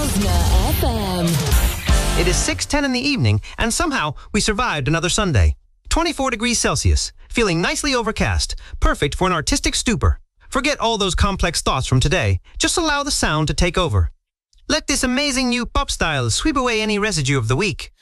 Listener FM. It is 6:10 in the evening, and somehow we survived another Sunday. 24 degrees Celsius, feeling nicely overcast, perfect for an artistic stupor. Forget all those complex thoughts from today. Just allow the sound to take over. Let this amazing new pop style sweep away any residue of the week.